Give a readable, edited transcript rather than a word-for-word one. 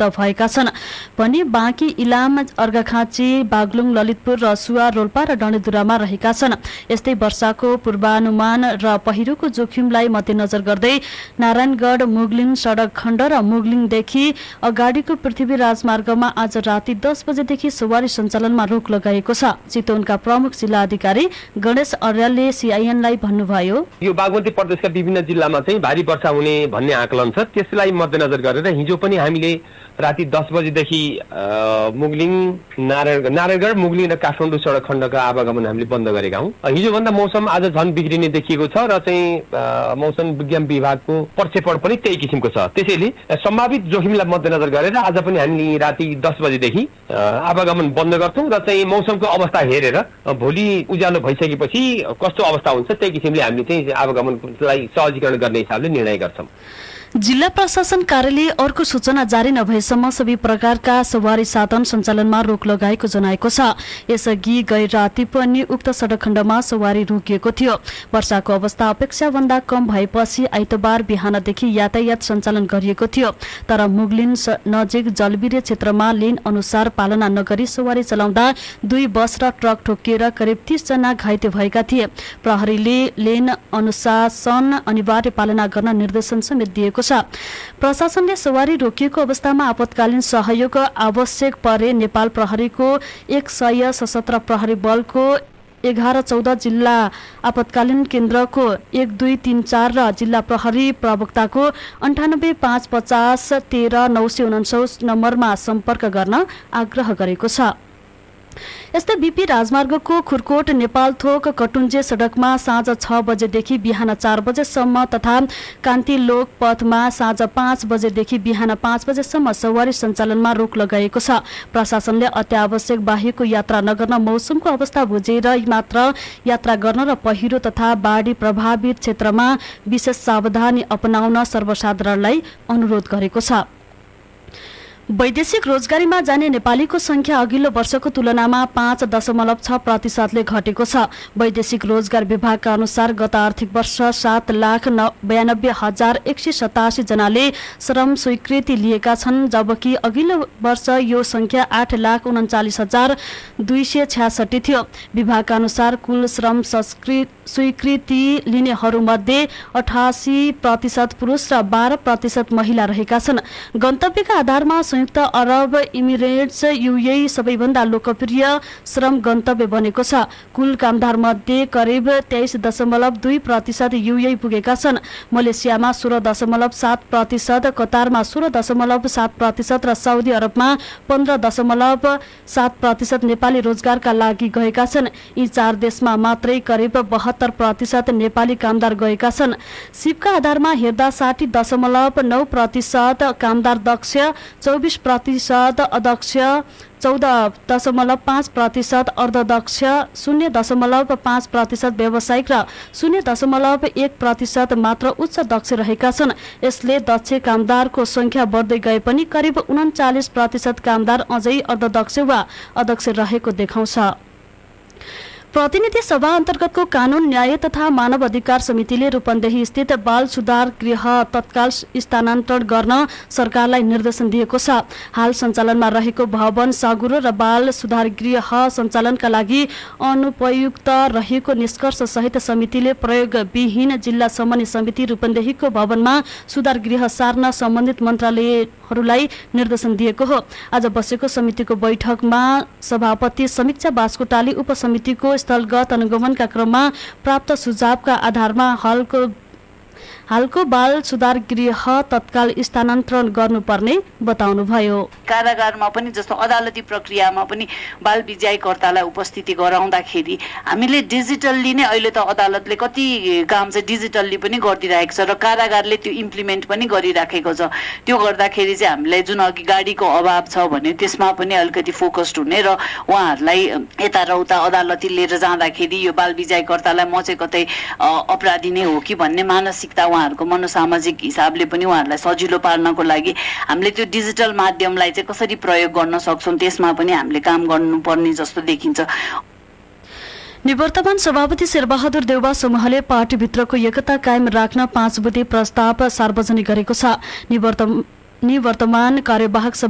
मुक्त भएका छन् भने बाँकी इलाम, अर्घाखाँची, बागलुङ, ललितपुर, रसुवा, रोल्पा र डडेलधुरामा रहेका छन्। यस्तै वर्षाको पूर्वानुमान र पहिरोको जोखिमलाई मध्यनजर गर्दै नारायणगढ मुगलिङ सडक खण्ड र मुगलिङदेखि अगाडिको पृथ्वी राजमार्गमा आज राति 10 बजेदेखि सवारी सञ्चालनमा रोक लगाइएको छ। चितवनका प्रमुख जिल्ला अधिकारी गणेश अर्यालले सीआईएनलाई भन्नुभयो, यो बागमती प्रदेशका विभिन्न जिल्लामा चाहिँ भारी वर्षा हुने भन्ने आकलन छ। त्यसलाई मध्यनजर गरेर हिजो पनि हामीले राति 10 बजेदेखि मुगलिङ, नारायणगढ, मुगलिङ र काठमाडौँ सडक खण्डका आवागमन हामीले बन्द गरेका हौं। हिजोभन्दा मौसम आज झन् बिग्रिने देखिएको छ र चाहिँ मौसम विज्ञान विभागको प्रक्षेपण पनि त्यही किसिमको छ। त्यसैले सम्भावित जोखिमलाई मध्यनजर गरेर आज पनि हामी राति 10 बजेदेखि आवागमन बन्द गर्छौं र चाहिँ मौसमको अवस्था हेरेर भोलि उज्यालो भइसकेपछि कस्तो अवस्था हुन्छ त्यही किसिमले हामीले चाहिँ आवागमनलाई सहजीकरण गर्ने हिसाबले निर्णय गर्छौं। जिल्ला प्रशासन कार्यालय अर्को सूचना जारी नभएसम्म सबै प्रकारका सवारी साधन सञ्चालनमा रोक लगाएको जनाएको छ। यसअघि गै राति पनि उक्त सडक खण्डमा सवारी रोकिएको थियो। वर्षाको अवस्था अपेक्षाभन्दा कम भएपछि आइतबार बिहानदेखि यातायात सञ्चालन गरिएको थियो। तर मुगलिन नजिक जलबिरे क्षेत्रमा लेन अनुसार पालना नगरी सवारी चलाउँदा 2 बस र ट्रक ठोकिएर करिब 30 जना घाइते भएका थिए। प्रहरीले लेन अनुशासन अनिवार्य पालना गर्न निर्देशन समेत दिएको छ। प्रशासनले सवारी रोकिएको अवस्थामा आपतकालीन सहयोग आवश्यक परे नेपाल प्रहरीको 100 सशस्त्र प्रहरी बलको 11-14 जिल्ला आपतकालीन केन्द्रको 1234 र जिल्ला प्रहरी प्रवक्ताको 9855 13 949 नम्बरमा सम्पर्क गर्न आग्रह गरेको छ। यस्तै बीपी राजमार्गको खुरकोट नेपालथोक कटुन्जे सडकमा साँझ 6 बजेदेखि बिहान 4 बजेसम्म तथा कान्ति लोक पथमा साँझ 5 बजेदेखि बिहान 5 बजेसम्म सवारी सञ्चालनमा रोक लगाइएको छ। प्रशासनले अत्यावश्यक बाहेकको यात्रा नगर्न, मौसमको अवस्था बुझेर मात्र यात्रा गर्न र पहिरो तथा बाढी प्रभावित क्षेत्रमा विशेष सावधानी अपनाउन सर्वसाधारणलाई अनुरोध गरेको छ। वैदेशिक रोजगारीमा जाने नेपालीको संख्या अघिल्लो वर्षको तुलनामा 5.6% घटेको छ। वैदेशिक रोजगार विभागका अनुसार गत आर्थिक वर्ष 7,92,187 जनाले श्रम स्वीकृति लिएका छन्, जबकि अघिल्लो वर्ष यो संख्या 8,39,266 थियो। विभागका अनुसार कुल श्रम स्वीकृति लिनेहरूमध्ये 88% पुरुष र 12% महिला रहेका छन्। गन्तव्यका आधारमा संयुक्त अरब इमिरेट्स यूएई सबैभन्दा लोकप्रिय श्रम गन्तव्य बनेको छ। कुल कामदार मध्ये करिब 23.2% यूएई पुगेका छन्। मलेसियामा 16.7%, कतारमा 16.7% र साउदी अरबमा 15.7% नेपाली रोजगारका लागि गएका छन्। यी 4 देशमा मात्रै करिब 72% नेपाली कामदार गएका छन्। सिपका आधारमा हेर्दा 60.9% कामदार दक्ष, 24% अदक्ष, 14.5% अर्धदक्ष, 0.5% व्यावसायिक र 0.1% मात्र उच्च दक्ष रहेका छन्। यसले दक्ष कामदारको संख्या बढ्दै गए पनि करिब 39% कामदार अझै अर्धदक्ष वा अदक्ष रहेको देखाउँछ। प्रतिनिधि सभा अन्तर्गतको कानून, न्याय तथा मानव अधिकार समितिले रूपन्देही स्थित बाल सुधार गृह तत्काल स्थानान्तरण गर्न सरकारलाई निर्देशन दिएको छ। हाल सञ्चालनमा रहेको भवन, सागुरो र बाल सुधार गृह सञ्चालनका लागि अनुपयुक्त रहेको निष्कर्ष सहित समितिले प्रयोगविहीन जिल्ला समन्वय समिति रूपन्देहीको भवनमा सुधार गृह सार्न सम्बन्धित मन्त्रालयहरूलाई निर्देशन दिएको हो। आज बसेको समितिको बैठकमा सभापति समीक्षा बास्कोटाले उपसमितिको स्थलगत अनुगमनका क्रममा प्राप्त सुझावका आधारमा हालको बाल सुधार गृह तत्काल स्थानान्तरण गर्नुपर्ने बताउनुभयो। कारागारमा पनि जस्तो अदालती प्रक्रियामा पनि बाल विजयकर्तालाई उपस्थिति गराउँदाखेरि हामीले डिजिटल्ली नै अहिले त अदालतले कति काम चाहिँ डिजिटल्ली पनि गरिदिरहेको छ र कारागारले त्यो इम्प्लिमेन्ट पनि गरिराखेको छ। त्यो गर्दाखेरि चाहिँ हामीलाई जुन अघि गाडीको अभाव छ भने त्यसमा पनि अलिकति फोकस्ड हुने र उहाँहरूलाई यता र उता अदालती लिएर जाँदाखेरि यो बाल विजयकर्तालाई म चाहिँ कतै अपराधी नै हो कि भन्ने मानसिकता उहाँहरूको मनोसामाजिक हिसाबले पनि उहाँहरूलाई सजिलो पार्नको लागि हामीले त्यो डिजिटल माध्यमलाई चाहिँ कसरी प्रयोग गर्न सक्छौँ त्यसमा पनि हामीले काम गर्नुपर्ने जस्तो देखिन्छ। निवर्तमान सभापति शेरबहादुर देउवा समूहले पार्टीभित्रको एकता कायम राख्न 5 बुँदे प्रस्ताव सार्वजनिक गरेको छ। निवर्तमान कार्यवाहक